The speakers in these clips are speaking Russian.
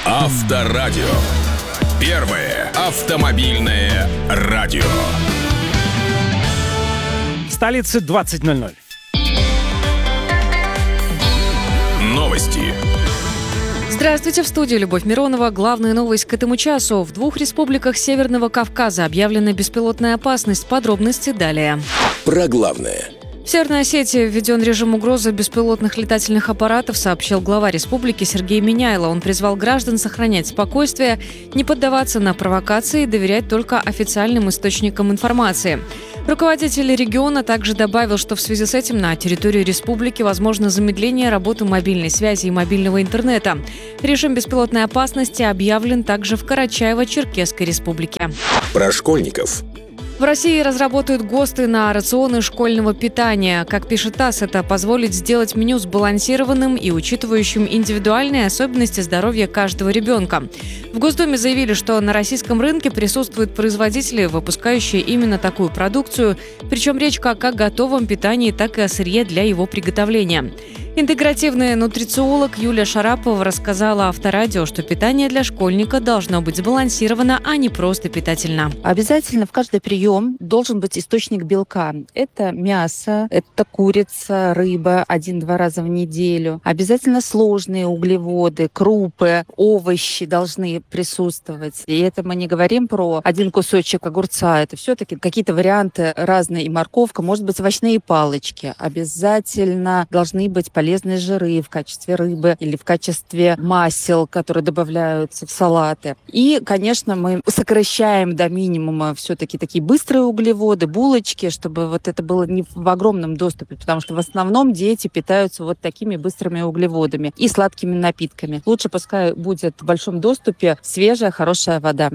Авторадио. Первое автомобильное радио. В столице 20:00. Новости. Здравствуйте, в студии Любовь Миронова. Главная новость к этому часу. В 2 республиках Северного Кавказа объявлена беспилотная опасность. Подробности далее. Про главное. В Северной Осетии введен режим угрозы беспилотных летательных аппаратов, сообщил глава республики Сергей Миняйло. Он призвал граждан сохранять спокойствие, не поддаваться на провокации и доверять только официальным источникам информации. Руководитель региона также добавил, что в связи с этим на территории республики возможно замедление работы мобильной связи и мобильного интернета. Режим беспилотной опасности объявлен также в Карачаево-Черкесской республике. Про школьников. В России разработают ГОСТы на рационы школьного питания. Как пишет ТАСС, это позволит сделать меню сбалансированным и учитывающим индивидуальные особенности здоровья каждого ребенка. В Госдуме заявили, что на российском рынке присутствуют производители, выпускающие именно такую продукцию, причем речь как о готовом питании, так и о сырье для его приготовления. Интегративный нутрициолог Юлия Шарапова рассказала Авторадио, что питание для школьника должно быть сбалансировано, а не просто питательно. Обязательно в каждый прием должен быть источник белка. Это мясо, это курица, рыба 1-2 раза в неделю. Обязательно сложные углеводы, крупы, овощи должны присутствовать. И это мы не говорим про один кусочек огурца. Это все-таки какие-то варианты разные. И морковка, может быть, овощные палочки. Обязательно должны быть полезные жиры в качестве рыбы или в качестве масел, которые добавляются в салаты. И, конечно, мы сокращаем до минимума все-таки такие быстрые углеводы, булочки, чтобы вот это было не в огромном доступе, потому что в основном дети питаются вот такими быстрыми углеводами и сладкими напитками. Лучше пускай будет в большом доступе свежая, хорошая вода.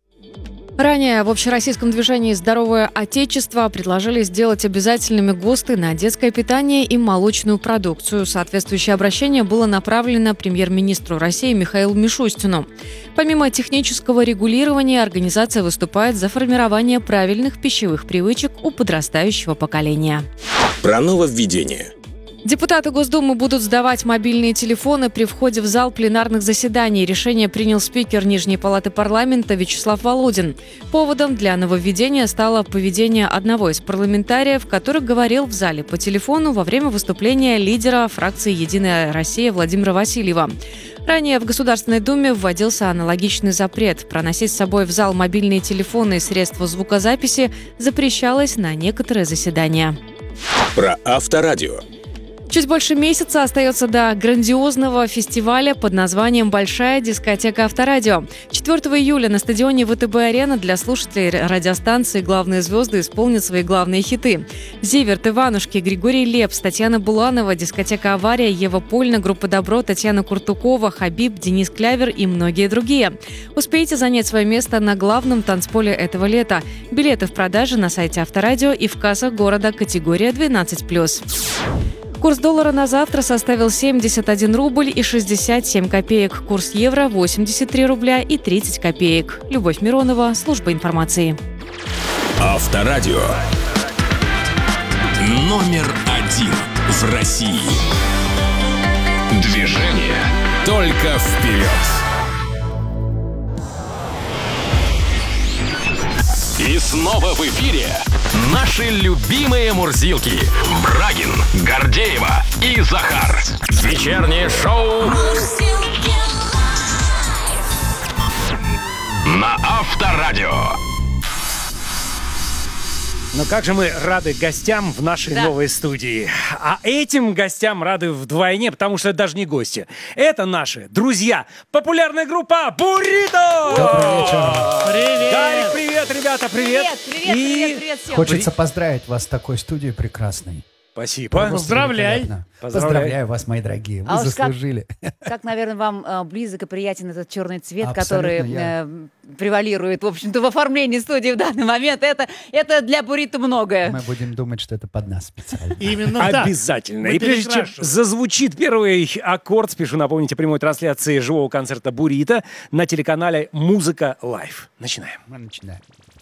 Ранее в общероссийском движении «Здоровое Отечество» предложили сделать обязательными ГОСТы на детское питание и молочную продукцию. Соответствующее обращение было направлено премьер-министру России Михаилу Мишустину. Помимо технического регулирования, организация выступает за формирование правильных пищевых привычек у подрастающего поколения. Про нововведение. Депутаты Госдумы будут сдавать мобильные телефоны при входе в зал пленарных заседаний. Решение принял спикер Нижней палаты парламента Вячеслав Володин. Поводом для нововведения стало поведение одного из парламентариев, который говорил в зале по телефону во время выступления лидера фракции «Единая Россия» Владимира Васильева. Ранее в Государственной Думе вводился аналогичный запрет. Проносить с собой в зал мобильные телефоны и средства звукозаписи запрещалось на некоторые заседания. Про Авторадио. Чуть больше месяца остается до грандиозного фестиваля под названием «Большая дискотека Авторадио». 4 июля на стадионе ВТБ-арена для слушателей радиостанции главные звезды исполнят свои главные хиты. Зиверт, Иванушки, Григорий Лепс, Татьяна Буланова, дискотека «Авария», Ева Польна, группа «Добро», Татьяна Куртукова, Хабиб, Денис Клявер и многие другие. Успейте занять свое место на главном танцполе этого лета. Билеты в продаже на сайте Авторадио и в кассах города, категория 12+. Курс доллара на завтра составил 71 рубль и 67 копеек. Курс евро – 83 рубля и 30 копеек. Любовь Миронова, служба информации. Авторадио. Номер 1 в России. Движение только вперед. И снова в эфире наши любимые мурзилки Брагин, Гордеева и Захар. Вечернее шоу на Авторадио. Но как же мы рады гостям в нашей новой студии. А этим гостям рады вдвойне, потому что это даже не гости. Это наши друзья. Популярная группа «Буррито». Добрый вечер. Привет. Гарик, привет, ребята, привет. Привет всем. Хочется поздравить вас с такой студией прекрасной. Спасибо. Поздравляй. Поздравляю вас, мои дорогие. Вы заслужили. Как, наверное, вам близок и приятен этот черный цвет, Абсолютно который превалирует, в общем-то, в оформлении студии в данный момент. Это для Буррито многое. Мы будем думать, что это под нас специально. Именно так. Обязательно. И прежде чем зазвучит первый аккорд, спешу напомнить о прямой трансляции живого концерта «Буррито» на телеканале «Музыка Лайв». Начинаем. Мы начинаем.